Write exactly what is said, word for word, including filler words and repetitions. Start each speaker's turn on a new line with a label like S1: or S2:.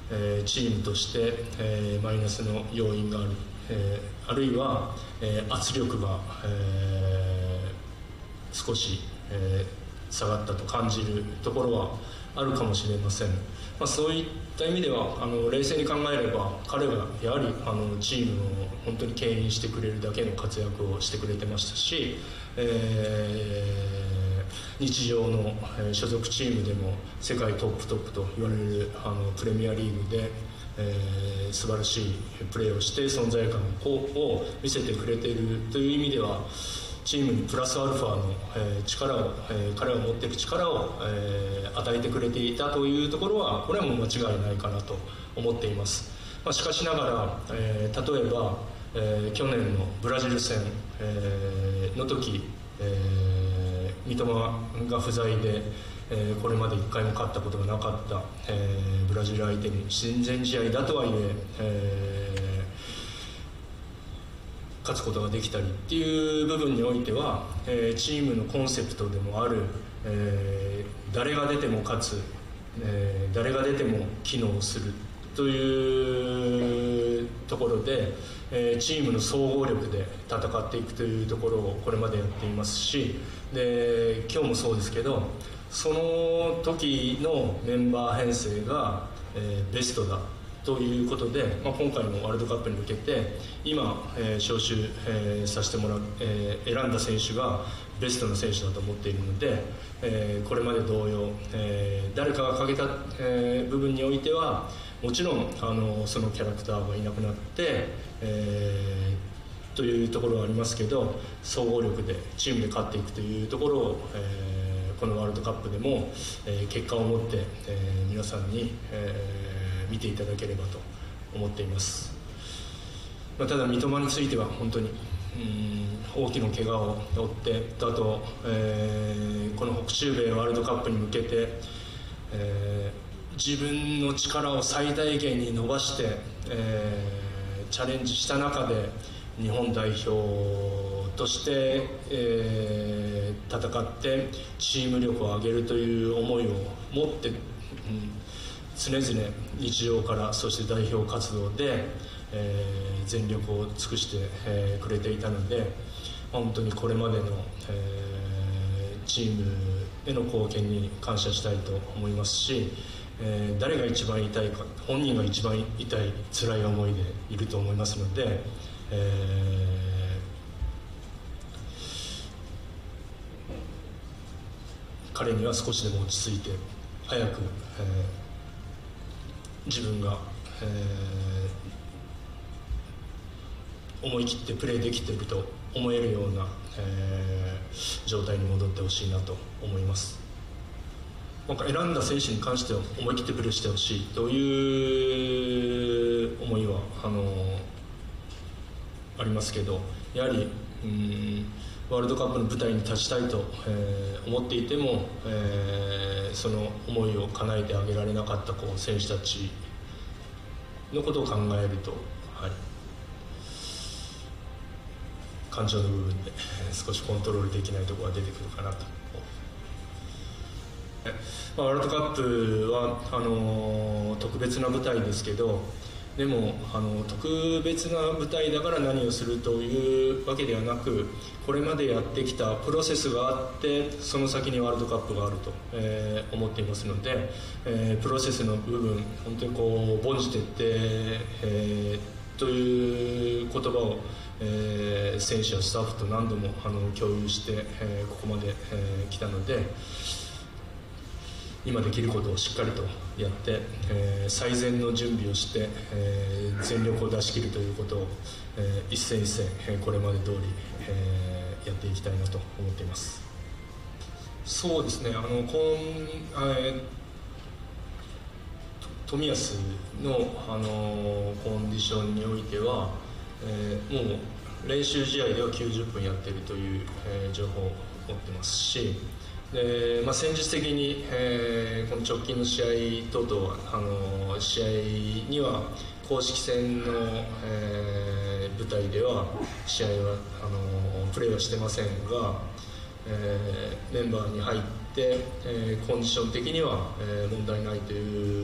S1: えー、チームとして、えー、マイナスの要因がある、えー、あるいは、えー、圧力が、えー、少し、えー、下がったと感じるところはあるかもしれません。まあ、そういった意味ではあの冷静に考えれば彼はやはりあのチームを本当に牽引してくれるだけの活躍をしてくれてましたし、えー、日常の、えー、所属チームでも世界トップトップと言われるあのプレミアリーグで、えー、素晴らしいプレーをして存在感を見せてくれているという意味ではチームにプラスアルファの、えー、力を、えー、彼が持っている力を、えー、与えてくれていたというところはこれはもう間違いないかなと思っています。まあ、しかしながら、えー、例えば、えー、去年のブラジル戦、えー、の時、えー、三笘が不在で、えー、これまでいっかいも勝ったことがなかった、えー、ブラジル相手に親善試合だとはいええー勝つことができたりっていう部分においては、えー、チームのコンセプトでもある、えー、誰が出ても勝つ、えー、誰が出ても機能するというところで、えー、チームの総合力で戦っていくというところをこれまでやっていますし、で今日もそうですけどその時のメンバー編成が、えー、ベストだということで、まあ、今回のワールドカップに向けて今、えー、招集、えー、させてもらう、えー、選んだ選手がベストな選手だと思っているので、えー、これまで同様、えー、誰かが欠けた、えー、部分においてはもちろんあのそのキャラクターがいなくなって、えー、というところはありますけど総合力でチームで勝っていくというところを、えー、このワールドカップでも、えー、結果を持って、えー、皆さんに、えー見ていただければと思っています。まあ、ただ三笘については本当にうん大きな怪我を負ってあと、えー、この北中米ワールドカップに向けて、えー、自分の力を最大限に伸ばして、えー、チャレンジした中で日本代表として、えー、戦ってチーム力を上げるという思いを持って、うん常々日常からそして代表活動で、えー、全力を尽くして、えー、くれていたので本当にこれまでの、えー、チームへの貢献に感謝したいと思いますし、えー、誰が一番痛いか本人が一番痛い辛い思いでいると思いますので、えー、彼には少しでも落ち着いて早く、えー自分が、えー、思い切ってプレーできていると思えるような、えー、状態に戻ってほしいなと思います。なんか選んだ選手に関しては思い切ってプレーしてほしいという思いはあのー、ありますけどやはりうんワールドカップの舞台に立ちたいと、えー、思っていても、えー、その思いを叶えてあげられなかったこう選手たちのことを考えると、はい、感情の部分で少しコントロールできないところが出てくるかなと。まあ、ワールドカップはあのー、特別な舞台ですけどでもあの特別な舞台だから何をするというわけではなくこれまでやってきたプロセスがあってその先にワールドカップがあると、えー、思っていますので、えー、プロセスの部分本当にこう凡事徹底、えー、という言葉を、えー、選手やスタッフと何度もあの共有して、えー、ここまで、えー、来たので今できることをしっかりとやって、えー、最善の準備をして、えー、全力を出し切るということを、えー、一戦一戦、えー、これまで通り、えー、やっていきたいなと思っています。そうですねあの今、えー、冨安の、あのー、コンディションにおいては、えー、もう練習試合ではきゅうじゅっぷんやっているという、えー、情報を持ってますしでまあ、戦術的に、えー、この直近の試合等々はあの試合には公式戦の、えー、舞台では試合はあのプレーはしてませんが、えー、メンバーに入って、えー、コンディション的には、えー、問題ないという